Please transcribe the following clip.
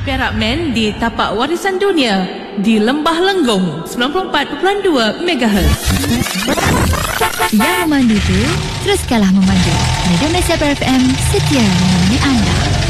Perak Men di tapak warisan dunia di Lembah Lenggong 94.2 MHz. Yang memandu tu teruskanlah memandu. Radio Malaysia FM setia menemani anda.